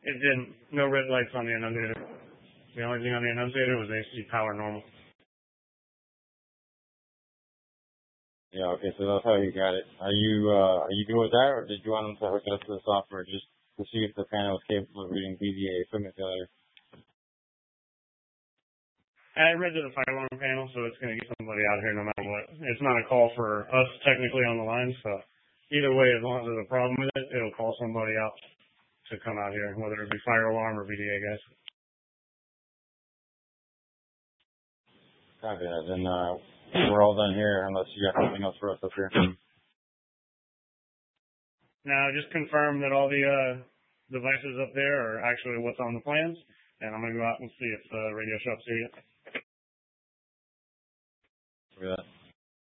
It didn't. No red lights on the annunciator. The only thing on the annunciator was AC power normal. Yeah, okay, so that's how you got it. Are you good with that, or did you want them to hook it up to the software just to see if the panel is capable of reading VGA equipment failure? I read to the fire alarm panel, so it's going to get somebody out here no matter what. It's not a call for us technically on the line, so either way, as long as there's a problem with it, it'll call somebody out to come out here, whether it be fire alarm or VDA guys. Copy that. Then we're all done here, unless you got something else for us up here. Now, just confirm that all the devices up there are actually what's on the plans, and I'm going to go out and see if the radio shop's here yet. Copy that.